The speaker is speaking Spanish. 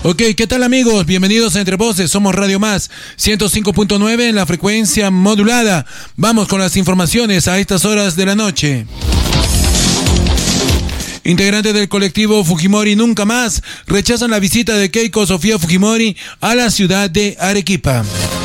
Ok, ¿qué tal amigos? Bienvenidos a Entre Voces, somos Radio Más, 105.9 en la frecuencia modulada. Vamos con las informaciones a estas horas de la noche. Integrantes del colectivo Fujimori Nunca Más rechazan la visita de Keiko Sofía Fujimori a la ciudad de Arequipa.